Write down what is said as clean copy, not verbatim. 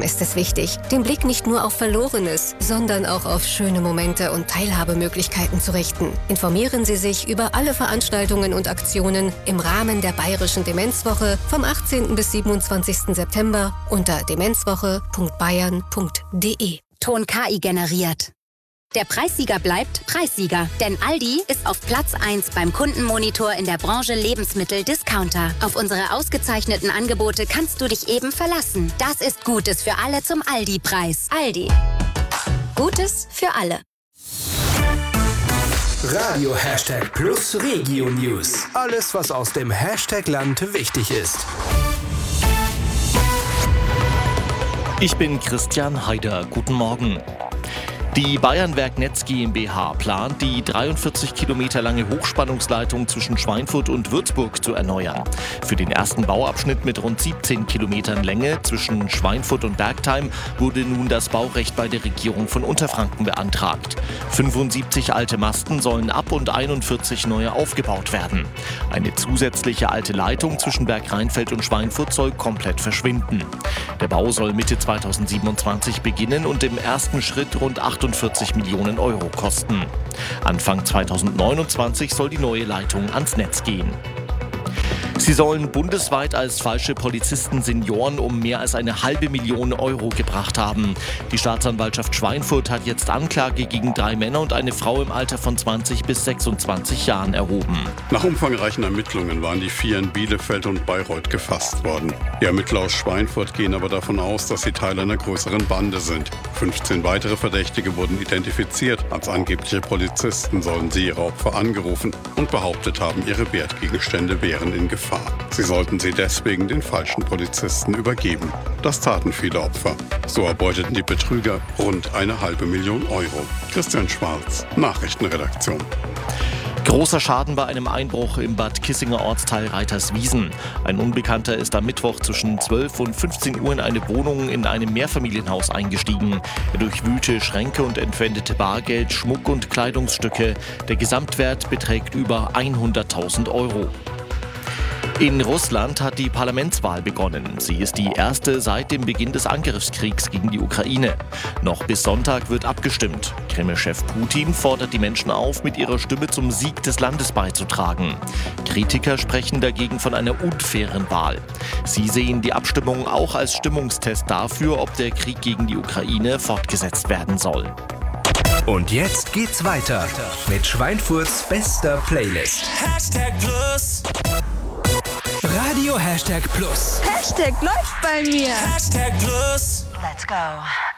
Trotzdem ist es wichtig, den Blick nicht nur auf Verlorenes, sondern auch auf schöne Momente und Teilhabemöglichkeiten zu richten. Informieren Sie sich über alle Veranstaltungen und Aktionen im Rahmen der Bayerischen Demenzwoche vom 18. bis 27. September unter demenzwoche.bayern.de. Ton KI generiert. Der Preissieger bleibt Preissieger, denn Aldi ist auf Platz 1 beim Kundenmonitor in der Branche Lebensmittel-Discounter. Auf unsere ausgezeichneten Angebote kannst du dich eben verlassen. Das ist Gutes für alle zum Aldi-Preis. Aldi. Gutes für alle. Radio #Plus Regio News. Alles, was aus dem Hashtag-Land wichtig ist. Ich bin Christian Haider. Guten Morgen. Die Bayernwerk Netz GmbH plant, die 43 Kilometer lange Hochspannungsleitung zwischen Schweinfurt und Würzburg zu erneuern. Für den ersten Bauabschnitt mit rund 17 Kilometern Länge zwischen Schweinfurt und Bergtheim wurde nun das Baurecht bei der Regierung von Unterfranken beantragt. 75 alte Masten sollen ab und 41 neue aufgebaut werden. Eine zusätzliche alte Leitung zwischen Bergrheinfeld und Schweinfurt soll komplett verschwinden. Der Bau soll Mitte 2027 beginnen und im ersten Schritt rund 48 Millionen Euro kosten. Anfang 2029 soll die neue Leitung ans Netz gehen. Sie sollen bundesweit als falsche Polizisten Senioren um mehr als 500.000 Euro gebracht haben. Die Staatsanwaltschaft Schweinfurt hat jetzt Anklage gegen 3 Männer und eine Frau im Alter von 20 bis 26 Jahren erhoben. Nach umfangreichen Ermittlungen waren die 4 in Bielefeld und Bayreuth gefasst worden. Die Ermittler aus Schweinfurt gehen aber davon aus, dass sie Teil einer größeren Bande sind. 15 weitere Verdächtige wurden identifiziert. Als angebliche Polizisten sollen sie ihre Opfer angerufen und behauptet haben, ihre Wertgegenstände wären in Gefahr. Sie sollten sie deswegen den falschen Polizisten übergeben. Das taten viele Opfer. So erbeuteten die Betrüger rund 500.000 Euro. Christian Schwarz, Nachrichtenredaktion. Großer Schaden bei einem Einbruch im Bad Kissinger Ortsteil Reiterswiesen. Ein Unbekannter ist am Mittwoch zwischen 12 und 15 Uhr in eine Wohnung in einem Mehrfamilienhaus eingestiegen. Er durchwühlte Schränke und entwendete Bargeld, Schmuck und Kleidungsstücke. Der Gesamtwert beträgt über 100.000 Euro. In Russland hat die Parlamentswahl begonnen. Sie ist die erste seit dem Beginn des Angriffskriegs gegen die Ukraine. Noch bis Sonntag wird abgestimmt. Kreml-Chef Putin fordert die Menschen auf, mit ihrer Stimme zum Sieg des Landes beizutragen. Kritiker sprechen dagegen von einer unfairen Wahl. Sie sehen die Abstimmung auch als Stimmungstest dafür, ob der Krieg gegen die Ukraine fortgesetzt werden soll. Und jetzt geht's weiter mit Schweinfurts bester Playlist. #Plus. Radio #Plus. Hashtag läuft bei mir. #Plus. Let's go.